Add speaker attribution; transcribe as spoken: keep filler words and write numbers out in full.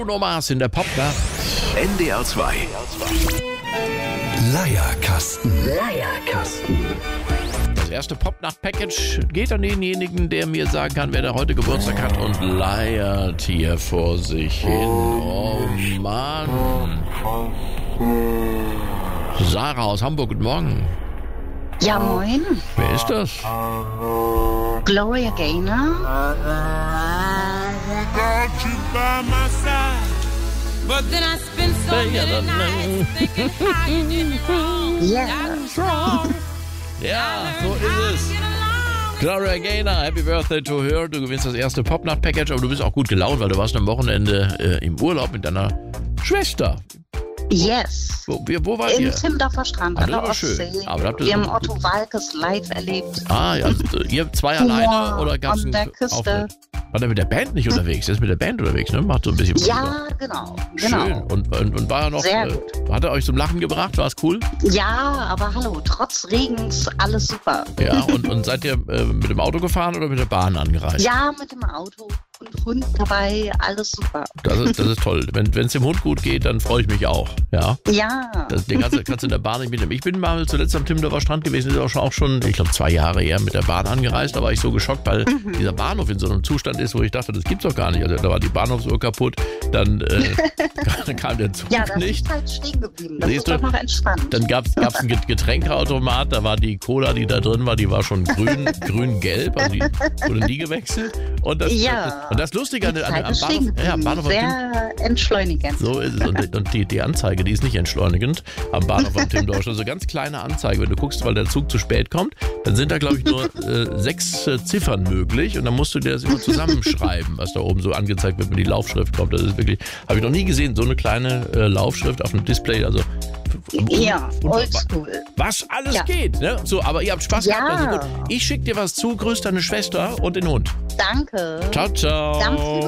Speaker 1: Bruno Mars in der Popnacht.
Speaker 2: N D R zwei. Leierkasten. Leierkasten.
Speaker 1: Das erste Popnacht-Package geht an denjenigen, der mir sagen kann, wer da heute Geburtstag hat und leiert hier vor sich hin. Oh Mann. Sarah aus Hamburg, guten Morgen.
Speaker 3: Ja, moin.
Speaker 1: Wer ist das?
Speaker 3: Gloria Gaynor.
Speaker 1: Ja. Ja, so ist es. Gloria Gaynor, Happy Birthday to her. Du gewinnst das erste Popnacht-Package, aber du bist auch gut gelaunt, weil du warst am Wochenende äh, im Urlaub mit deiner Schwester.
Speaker 3: Yes.
Speaker 1: Wo, wo wart
Speaker 3: Im
Speaker 1: ihr?
Speaker 3: Timdorfer Strand
Speaker 1: Ah,
Speaker 3: an der
Speaker 1: das war schön.
Speaker 3: Ostsee.
Speaker 1: Aber habt ihr
Speaker 3: Wir
Speaker 1: so
Speaker 3: haben Otto Walkes live erlebt.
Speaker 1: Ah, ja, also, ihr zwei alleine oder gab es
Speaker 3: an der Küste.
Speaker 1: War der mit der Band nicht unterwegs? Der ist mit der Band unterwegs, ne? Macht so ein bisschen Musik.
Speaker 3: Ja, genau. genau.
Speaker 1: Schön. Und, und, und war er noch,
Speaker 3: Sehr
Speaker 1: äh,
Speaker 3: gut.
Speaker 1: hat er euch zum Lachen gebracht? War es cool?
Speaker 3: Ja, aber hallo, trotz Regens alles super.
Speaker 1: Ja, und, und seid ihr äh, mit dem Auto gefahren oder mit der Bahn angereist?
Speaker 3: Ja, mit dem Auto und Hund dabei, alles super.
Speaker 1: Das ist, das ist toll. Wenn es dem Hund gut geht, dann freue ich mich auch. Ja.
Speaker 3: Ja.
Speaker 1: Das, den kannst, du- kannst du in der Bahn nicht mitnehmen. Ich bin mal zuletzt am Timdorfer Strand gewesen, das ist auch schon, auch schon ich glaube, zwei Jahre her mit der Bahn angereist. Da war ich so geschockt, weil
Speaker 3: Mhm.
Speaker 1: dieser Bahnhof in so einem Zustand ist, wo ich dachte, das gibt's doch gar nicht. Also da war die Bahnhofsuhr kaputt, dann äh, kam der Zug
Speaker 3: Ja, das
Speaker 1: nicht.
Speaker 3: ist halt stehen geblieben. Das
Speaker 1: Siehst
Speaker 3: ist doch
Speaker 1: du?
Speaker 3: noch entspannt.
Speaker 1: Dann gab es einen Get- Getränkeautomat, da war die Cola, die da drin war, die war schon grün, grün-gelb, also die wurde nie gewechselt. Und das,
Speaker 3: Ja.
Speaker 1: das, und das Lustige an, an,
Speaker 3: Zeit
Speaker 1: am
Speaker 3: ist
Speaker 1: Bahnhof,
Speaker 3: stehen
Speaker 1: ja, am
Speaker 3: geblieben.
Speaker 1: Bahnhof am Tim,
Speaker 3: Sehr entschleunigend.
Speaker 1: so ist es. Und, und die, die Anzeige, die ist nicht entschleunigend am Bahnhof am Timdorf. Also ganz kleine Anzeige, wenn du guckst, weil der Zug zu spät kommt, dann sind da, glaube ich, nur äh, sechs äh, Ziffern möglich und dann musst du dir das immer zusammenschreiben, was da oben so angezeigt wird, wenn die Laufschrift kommt. Das ist wirklich, habe ich noch nie gesehen, so eine kleine äh, Laufschrift auf dem Display. Also
Speaker 3: Ja,
Speaker 1: unfassbar.
Speaker 3: oldschool.
Speaker 1: Was alles
Speaker 3: Ja.
Speaker 1: geht, ne? So, aber ihr habt Spaß
Speaker 3: Ja.
Speaker 1: gehabt, also gut. Ich schick dir was zu, grüß deine Schwester und den Hund.
Speaker 3: Danke.
Speaker 1: Ciao, ciao.
Speaker 3: Ganz liebe